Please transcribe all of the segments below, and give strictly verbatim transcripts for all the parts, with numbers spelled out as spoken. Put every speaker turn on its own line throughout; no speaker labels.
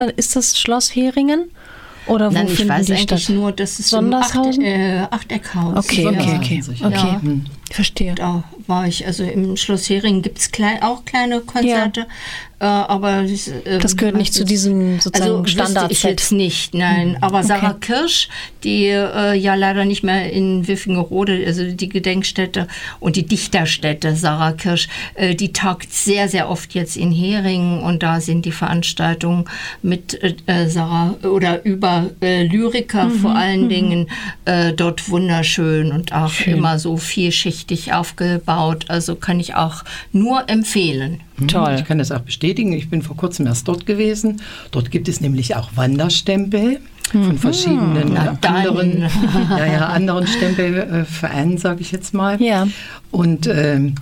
Ist das Schloss Heringen? Oder wo
Nein, ich
finden
weiß
die
eigentlich
statt?
nur, das ist
Sondershausen?
im Acht, äh, Achteckhaus.
Okay, okay, okay.
Ja.
okay.
Ja.
Hm. Verstehe.
Da war ich, also im Schloss Heringen gibt es klein, auch kleine Konzerte, äh, aber das, äh,
das gehört nicht zu diesem sozusagen
also
Standard-Set.
Ich jetzt nicht, nein. Aber
okay.
Sarah Kirsch, die äh, ja leider nicht mehr in Wiffingerode, also die Gedenkstätte und die Dichterstätte Sarah Kirsch, äh, die tagt sehr, sehr oft jetzt in Heringen und da sind die Veranstaltungen mit äh, Sarah oder über äh, Lyriker mhm. vor allen mhm. Dingen äh, dort wunderschön und auch Schön. immer so vielschichtig aufgebaut. Also kann ich auch nur empfehlen.
Toll. Ich kann das auch bestätigen. Ich bin vor kurzem erst dort gewesen. Dort gibt es nämlich auch Wanderstempel von verschiedenen
Na,
anderen, ja, ja, anderen Stempelvereinen, sage ich jetzt mal.
Ja.
Und ähm,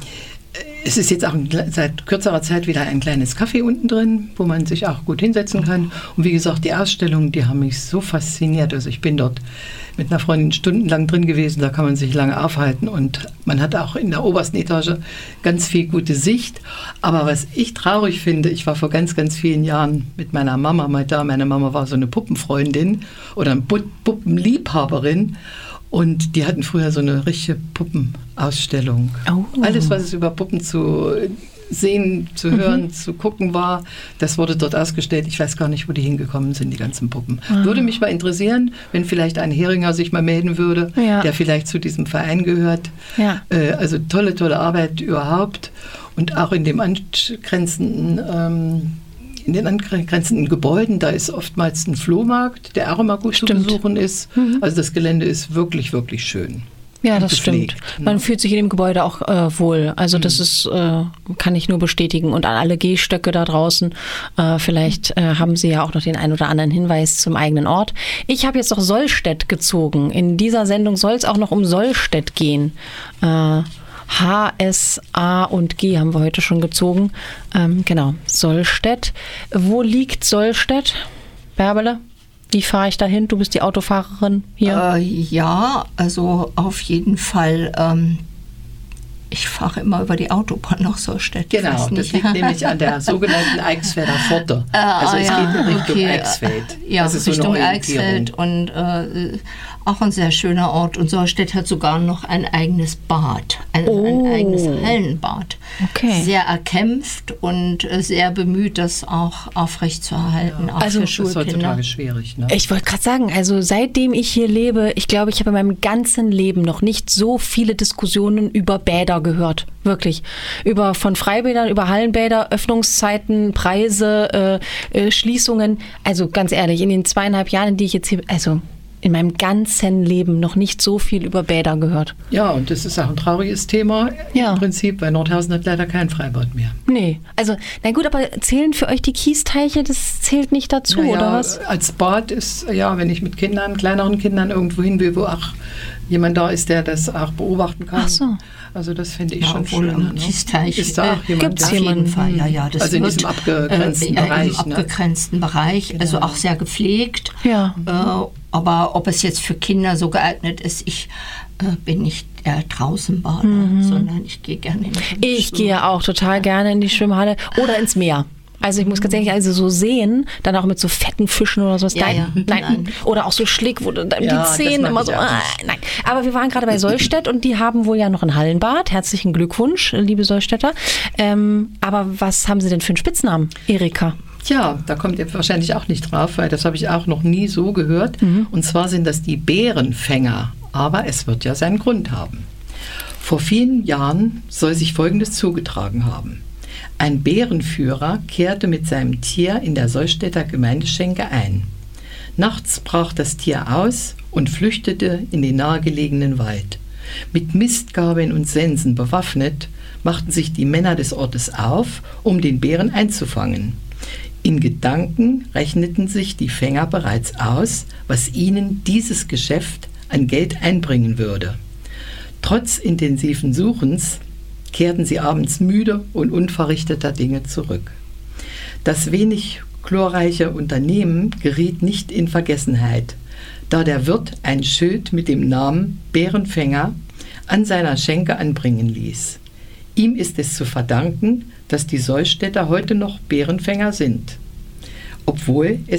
es ist jetzt auch seit kürzerer Zeit wieder ein kleines Café unten drin, wo man sich auch gut hinsetzen kann. Und wie gesagt, die Ausstellungen, die haben mich so fasziniert. Also ich bin dort mit einer Freundin stundenlang drin gewesen, da kann man sich lange aufhalten und man hat auch in der obersten Etage ganz viel gute Sicht. Aber was ich traurig finde, ich war vor ganz, ganz vielen Jahren mit meiner Mama mal da. Meine Mama war so eine Puppenfreundin oder eine Puppenliebhaberin. Und die hatten früher so eine richtige Puppenausstellung. Oh. Alles, was es über Puppen zu sehen, zu hören, mhm. zu gucken war, das wurde dort ausgestellt. Ich weiß gar nicht, wo die hingekommen sind, die ganzen Puppen. Ah. Würde mich mal interessieren, wenn vielleicht ein Heringer sich mal melden würde, ja. der vielleicht zu diesem Verein gehört. Ja. Äh, also tolle, tolle Arbeit überhaupt. Und auch in dem angrenzenden... Ähm, In den angrenzenden Gebäuden, da ist oftmals ein Flohmarkt, der auch immer gut stimmt. zu besuchen ist. Mhm. Also das Gelände ist wirklich, wirklich schön.
Ja, das gepflegt, stimmt. Man ne? fühlt sich in dem Gebäude auch äh, wohl. Also mhm. das ist, äh, kann ich nur bestätigen. Und an alle Gehstöcke da draußen, äh, vielleicht äh, haben Sie ja auch noch den einen oder anderen Hinweis zum eigenen Ort. Ich habe jetzt noch Sollstedt gezogen. In dieser Sendung soll es auch noch um Sollstedt gehen. Äh, H, S, A und G haben wir heute schon gezogen. Ähm, genau, Sollstedt. Wo liegt Sollstedt? Bärbele, wie fahre ich da hin? Du bist die Autofahrerin hier.
Äh, ja, also auf jeden Fall. Ähm, ich fahre immer über die Autobahn nach Sollstedt.
Genau, das liegt nämlich an der sogenannten Eichsfelder Pforte. Äh, also es
ja,
geht in Richtung
okay.
Eichsfeld.
Ja,
das ist
Richtung
so
Eichsfeld und äh, auch ein sehr schöner Ort. Und Sollstedt hat sogar noch ein eigenes Bad, ein, oh. ein eigenes Hallenbad.
Okay.
Sehr erkämpft und sehr bemüht, das auch aufrechtzuerhalten, ja. auch
also,
für Schulkinder.
Das ist heutzutage schwierig. Ne?
Ich wollte gerade sagen, also seitdem ich hier lebe, ich glaube, ich habe in meinem ganzen Leben noch nicht so viele Diskussionen über Bäder gehört. Wirklich. Über von Freibädern, über Hallenbäder, Öffnungszeiten, Preise, äh, äh, Schließungen. Also ganz ehrlich, in den zweieinhalb Jahren, die ich jetzt hier, also in meinem ganzen Leben noch nicht so viel über Bäder gehört.
Ja, und das ist auch ein trauriges Thema ja. im Prinzip, weil Nordhausen hat leider kein Freibad mehr.
Nee, also na gut, aber zählen für euch die Kiesteiche, das zählt nicht dazu, naja, oder was?
Als Bad ist, ja, wenn ich mit Kindern, kleineren Kindern irgendwo hin will, wo auch jemand da ist, der das auch beobachten kann. Ach so. Also das finde ich ja, schon schön.
Im Kiesteich
ist da auch jemand?
Gibt es auf jeden Fall, ja, ja. Das
also in
wird,
diesem abgegrenzten
äh, ja,
Bereich.
Im abgegrenzten ne? Bereich, genau. Also auch sehr gepflegt.
Ja.
Äh, aber ob es jetzt für Kinder so geeignet ist, ich äh, bin nicht der Draußenbader, mhm. sondern ich gehe gerne in die
Ich gehe auch total gerne in die Schwimmhalle oder ins Meer. Also ich muss ganz ehrlich, also so sehen, dann auch mit so fetten Fischen oder sowas.
Ja,
nein,
ja.
nein.
nein.
Oder auch so Schlick, wo dann
ja,
die Zähne immer so, ah, nein. Aber wir waren gerade bei Sollstedt und die haben wohl ja noch ein Hallenbad. Herzlichen Glückwunsch, liebe Sollstädter. Ähm, aber was haben sie denn für einen Spitznamen, Erika?
Tja, da kommt ihr wahrscheinlich auch nicht drauf, weil das habe ich auch noch nie so gehört. Mhm. Und zwar sind das die Bärenfänger. Aber es wird ja seinen Grund haben. Vor vielen Jahren soll sich Folgendes zugetragen haben. Ein Bärenführer kehrte mit seinem Tier in der Sollstädter Gemeindeschenke ein. Nachts brach das Tier aus und flüchtete in den nahegelegenen Wald. Mit Mistgabeln und Sensen bewaffnet, machten sich die Männer des Ortes auf, um den Bären einzufangen. In Gedanken rechneten sich die Fänger bereits aus, was ihnen dieses Geschäft an Geld einbringen würde. Trotz intensiven Suchens kehrten sie abends müde und unverrichteter Dinge zurück. Das wenig glorreiche Unternehmen geriet nicht in Vergessenheit, da der Wirt ein Schild mit dem Namen Bärenfänger an seiner Schenke anbringen ließ. Ihm ist es zu verdanken, dass die Sollstädter heute noch Bärenfänger sind. obwohl